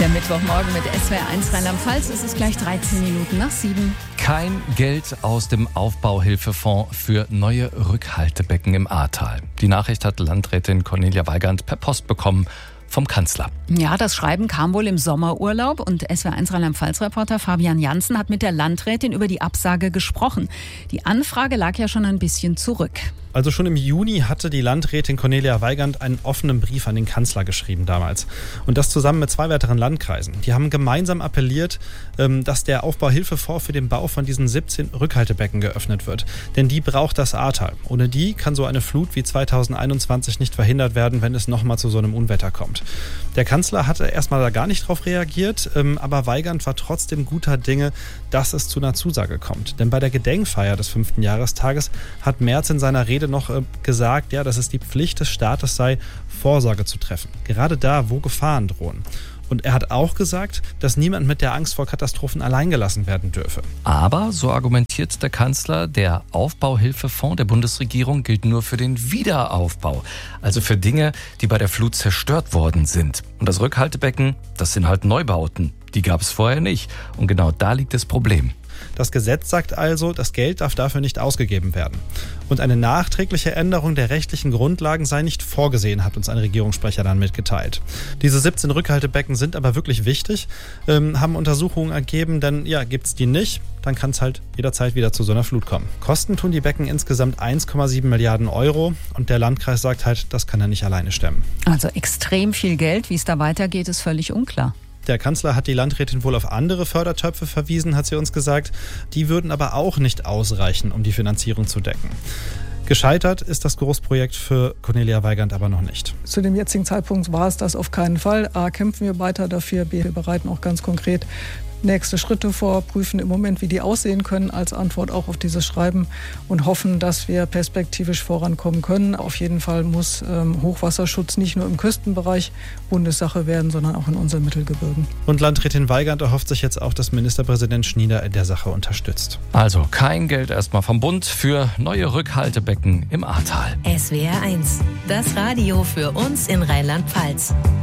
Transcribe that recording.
Der Mittwochmorgen mit SWR1 Rheinland-Pfalz. Es ist gleich 13 Minuten nach 7. Kein Geld aus dem Aufbauhilfefonds für neue Rückhaltebecken im Ahrtal. Die Nachricht hat Landrätin Cornelia Weigand per Post bekommen vom Kanzler. Ja, das Schreiben kam wohl im Sommerurlaub und SWR1 Rheinland-Pfalz-Reporter Fabian Janssen hat mit der Landrätin über die Absage gesprochen. Die Anfrage lag ja schon ein bisschen zurück. Also schon im Juni hatte die Landrätin Cornelia Weigand einen offenen Brief an den Kanzler geschrieben damals. Und das zusammen mit 2 weiteren Landkreisen. Die haben gemeinsam appelliert, dass der Aufbauhilfefonds für den Bau von diesen 17 Rückhaltebecken geöffnet wird. Denn die braucht das Ahrtal. Ohne die kann so eine Flut wie 2021 nicht verhindert werden, wenn es nochmal zu so einem Unwetter kommt. Der Kanzler hatte erstmal da gar nicht drauf reagiert, aber Weigand war trotzdem guter Dinge, dass es zu einer Zusage kommt. Denn bei der Gedenkfeier des 5. Jahrestages hat Merz in seiner Rede noch gesagt, ja, dass es die Pflicht des Staates sei, Vorsorge zu treffen. Gerade da, wo Gefahren drohen. Und er hat auch gesagt, dass niemand mit der Angst vor Katastrophen alleingelassen werden dürfe. Aber, so argumentiert der Kanzler, der Aufbauhilfefonds der Bundesregierung gilt nur für den Wiederaufbau. Also für Dinge, die bei der Flut zerstört worden sind. Und das Rückhaltebecken, das sind halt Neubauten. Die gab es vorher nicht. Und genau da liegt das Problem. Das Gesetz sagt also, das Geld darf dafür nicht ausgegeben werden. Und eine nachträgliche Änderung der rechtlichen Grundlagen sei nicht vorgesehen, hat uns ein Regierungssprecher dann mitgeteilt. Diese 17 Rückhaltebecken sind aber wirklich wichtig, haben Untersuchungen ergeben, denn ja, gibt es die nicht, dann kann es halt jederzeit wieder zu so einer Flut kommen. Kosten tun die Becken insgesamt 1,7 Milliarden Euro und der Landkreis sagt halt, das kann er nicht alleine stemmen. Also extrem viel Geld. Wie es da weitergeht, ist völlig unklar. Der Kanzler hat die Landrätin wohl auf andere Fördertöpfe verwiesen, hat sie uns gesagt. Die würden aber auch nicht ausreichen, um die Finanzierung zu decken. Gescheitert ist das Großprojekt für Cornelia Weigand aber noch nicht. Zu dem jetzigen Zeitpunkt war es das auf keinen Fall. A, kämpfen wir weiter dafür, B, wir bereiten auch ganz konkret nächste Schritte vor, prüfen im Moment, wie die aussehen können, als Antwort auch auf dieses Schreiben und hoffen, dass wir perspektivisch vorankommen können. Auf jeden Fall muss Hochwasserschutz nicht nur im Küstenbereich Bundessache werden, sondern auch in unseren Mittelgebirgen. Und Landrätin Weigand erhofft sich jetzt auch, dass Ministerpräsident Schnieder in der Sache unterstützt. Also kein Geld erstmal vom Bund für neue Rückhaltebecken im Ahrtal. SWR1, das Radio für uns in Rheinland-Pfalz.